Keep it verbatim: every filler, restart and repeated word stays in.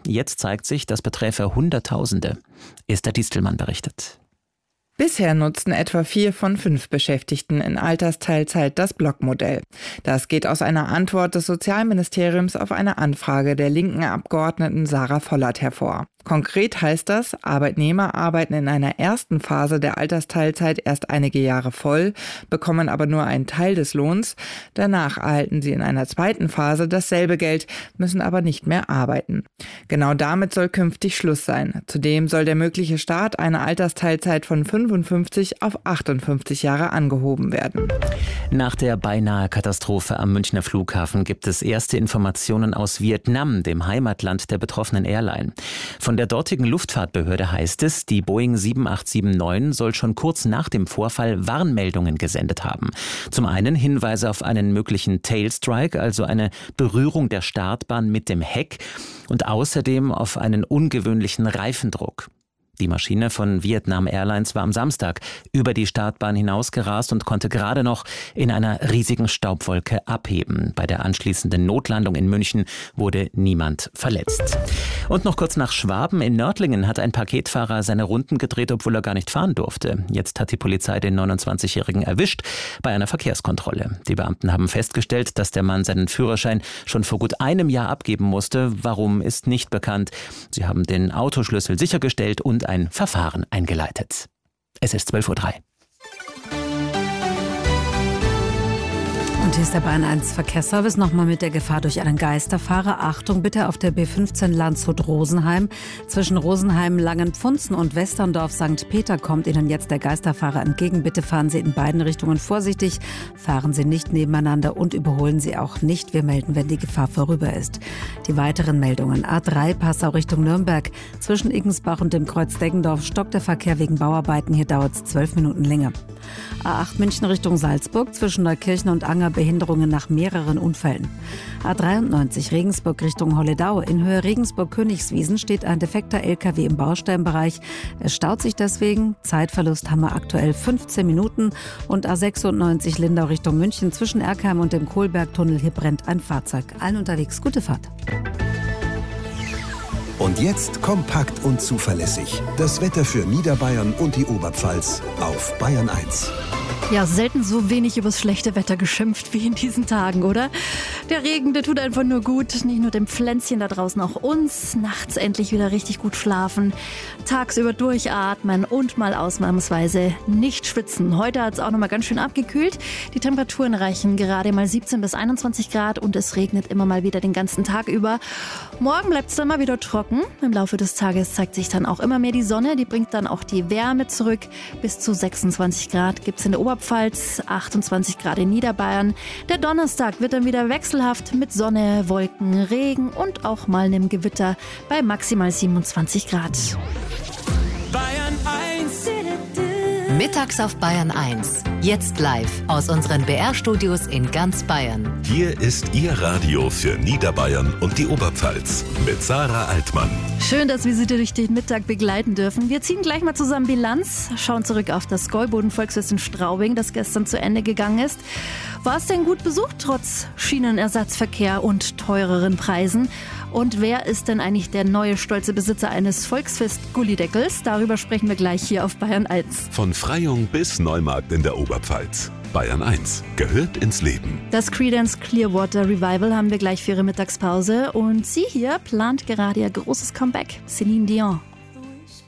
Jetzt zeigt sich, das beträfe Hunderttausende. Esther Distelmann berichtet. Bisher nutzten etwa vier von fünf Beschäftigten in Altersteilzeit das Blockmodell. Das geht aus einer Antwort des Sozialministeriums auf eine Anfrage der linken Abgeordneten Sarah Vollert hervor. Konkret heißt das, Arbeitnehmer arbeiten in einer ersten Phase der Altersteilzeit erst einige Jahre voll, bekommen aber nur einen Teil des Lohns. Danach erhalten sie in einer zweiten Phase dasselbe Geld, müssen aber nicht mehr arbeiten. Genau damit soll künftig Schluss sein. Zudem soll der mögliche Start einer Altersteilzeit von fünfundfünfzig auf achtundfünfzig Jahre angehoben werden. Nach der beinahe Katastrophe am Münchner Flughafen gibt es erste Informationen aus Vietnam, dem Heimatland der betroffenen Airline. Von der dortigen Luftfahrtbehörde heißt es, die Boeing sieben acht sieben neun soll schon kurz nach dem Vorfall Warnmeldungen gesendet haben. Zum einen Hinweise auf einen möglichen Tailstrike, also eine Berührung der Startbahn mit dem Heck, und außerdem auf einen ungewöhnlichen Reifendruck. Die Maschine von Vietnam Airlines war am Samstag über die Startbahn hinausgerast und konnte gerade noch in einer riesigen Staubwolke abheben. Bei der anschließenden Notlandung in München wurde niemand verletzt. Und noch kurz nach Schwaben. In Nördlingen hat ein Paketfahrer seine Runden gedreht, obwohl er gar nicht fahren durfte. Jetzt hat die Polizei den neunundzwanzigjährigen erwischt bei einer Verkehrskontrolle. Die Beamten haben festgestellt, dass der Mann seinen Führerschein schon vor gut einem Jahr abgeben musste. Warum, ist nicht bekannt. Sie haben den Autoschlüssel sichergestellt und ein Verfahren eingeleitet. Es ist zwölf Uhr drei. Und hier ist der Bayern eins Verkehrsservice nochmal mit der Gefahr durch einen Geisterfahrer. Achtung bitte auf der B fünfzehn Landshut-Rosenheim. Zwischen Rosenheim, Langenpfunzen und Westerndorf Sankt Peter kommt Ihnen jetzt der Geisterfahrer entgegen. Bitte fahren Sie in beiden Richtungen vorsichtig, fahren Sie nicht nebeneinander und überholen Sie auch nicht. Wir melden, wenn die Gefahr vorüber ist. Die weiteren Meldungen. A drei Passau Richtung Nürnberg. Zwischen Iggensbach und dem Kreuz Deggendorf stockt der Verkehr wegen Bauarbeiten. Hier dauert es zwölf Minuten länger. A acht München Richtung Salzburg. Zwischen Neukirchen und Anger Behinderungen nach mehreren Unfällen. A dreiundneunzig Regensburg Richtung Holledau. In Höhe Regensburg-Königswiesen steht ein defekter L K W im Bausteinbereich. Es staut sich deswegen. Zeitverlust haben wir aktuell fünfzehn Minuten. Und A sechsundneunzig Lindau Richtung München. Zwischen Erkheim und dem Kohlbergtunnel. Hier brennt ein Fahrzeug. Allen unterwegs gute Fahrt. Und jetzt kompakt und zuverlässig. Das Wetter für Niederbayern und die Oberpfalz auf Bayern eins. Ja, selten so wenig übers schlechte Wetter geschimpft wie in diesen Tagen, oder? Der Regen, der tut einfach nur gut. Nicht nur dem Pflänzchen da draußen, auch uns. Nachts endlich wieder richtig gut schlafen. Tagsüber durchatmen und mal ausnahmsweise nicht schwitzen. Heute hat es auch noch mal ganz schön abgekühlt. Die Temperaturen reichen gerade mal siebzehn bis einundzwanzig Grad und es regnet immer mal wieder den ganzen Tag über. Morgen bleibt es dann mal wieder trocken. Im Laufe des Tages zeigt sich dann auch immer mehr die Sonne. Die bringt dann auch die Wärme zurück. Bis zu sechsundzwanzig Grad gibt es in der Oberpfalz, achtundzwanzig Grad in Niederbayern. Der Donnerstag wird dann wieder wechselhaft mit Sonne, Wolken, Regen und auch mal einem Gewitter bei maximal siebenundzwanzig Grad. Bayern eins. Mittags auf Bayern eins. Jetzt live aus unseren B R-Studios in ganz Bayern. Hier ist Ihr Radio für Niederbayern und die Oberpfalz mit Sarah Altmann. Schön, dass wir Sie durch den Mittag begleiten dürfen. Wir ziehen gleich mal zusammen Bilanz, schauen zurück auf das Gäuboden-Volksfest in Straubing, das gestern zu Ende gegangen ist. War es denn gut besucht, trotz Schienenersatzverkehr und teureren Preisen? Und wer ist denn eigentlich der neue stolze Besitzer eines Volksfest-Gullideckels? Darüber sprechen wir gleich hier auf Bayern eins. Von Freyung bis Neumarkt in der Oberpfalz. Bayern eins gehört ins Leben. Das Creedence Clearwater Revival haben wir gleich für Ihre Mittagspause. Und sie hier plant gerade ihr großes Comeback. Celine Dion.